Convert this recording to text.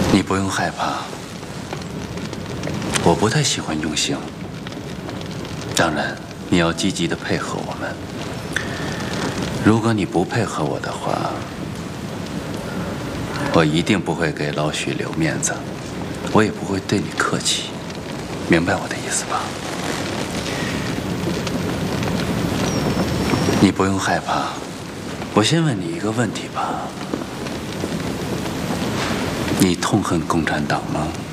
你不用害怕，我不太喜欢用刑。当然，你要积极地配合我们。如果你不配合我的话，我一定不会给老许留面子，我也不会对你客气，明白我的意思吧？你不用害怕，我先问你一个问题吧。你痛恨共产党吗？